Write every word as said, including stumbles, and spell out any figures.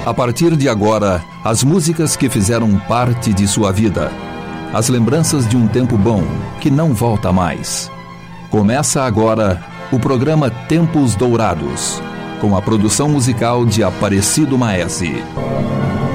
A partir de agora, as músicas que fizeram parte de sua vida. As lembranças de um tempo bom, que não volta mais. Começa agora o programa Tempos Dourados, com a produção musical de Aparecido Maese.